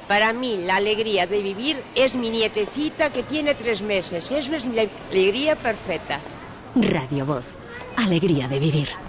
Para mí, la alegría de vivir es mi nietecita que tiene 3 meses. Eso es la alegría perfecta. Radio Voz. Alegría de vivir.